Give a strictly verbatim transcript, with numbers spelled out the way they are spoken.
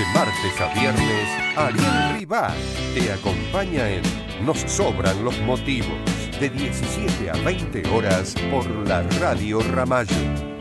De martes a viernes, Ariel Ribá te acompaña en Nos Sobran los Motivos, de diecisiete a veinte horas por la Radio Ramallo.